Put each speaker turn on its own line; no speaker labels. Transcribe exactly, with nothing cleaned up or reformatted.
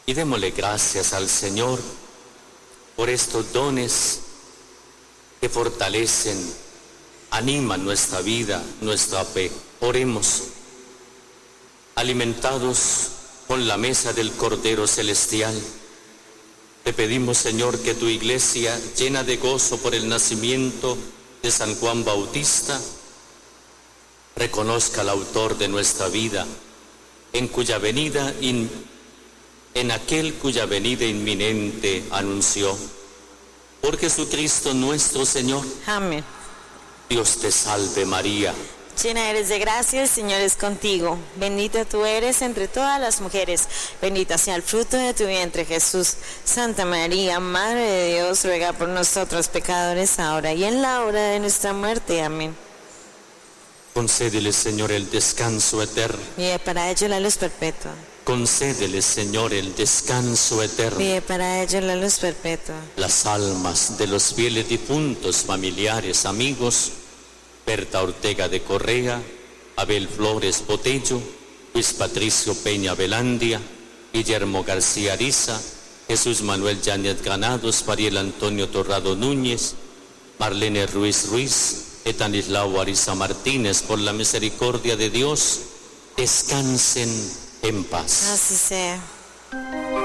Y démosle gracias al Señor por estos dones que fortalecen, animan nuestra vida, nuestra fe. Oremos. Alimentados con la mesa del Cordero Celestial, te pedimos, Señor, que tu iglesia, llena de gozo por el nacimiento de San Juan Bautista, reconozca al autor de nuestra vida, en cuya venida, in, en aquel cuya venida inminente anunció. Por Jesucristo nuestro Señor.
Amén.
Dios te salve María.
Llena eres de gracia, el Señor es contigo. Bendita tú eres entre todas las mujeres. Bendito sea el fruto de tu vientre, Jesús. Santa María, Madre de Dios, ruega por nosotros pecadores, ahora y en la hora de nuestra muerte. Amén.
Concédele, Señor, el descanso eterno.
Pide para ello la luz perpetua.
Concédele, Señor, el descanso eterno.
Pide para ello la luz perpetua.
Las almas de los fieles difuntos, familiares, amigos, Berta Ortega de Correa, Abel Flores Botello, Luis Patricio Peña Velandia, Guillermo García Ariza, Jesús Manuel Yáñez Granados, Mariel Antonio Torrado Núñez, Marlene Ruiz Ruiz, Etanislao Ariza Martínez, por la misericordia de Dios, descansen en paz.
Así sea.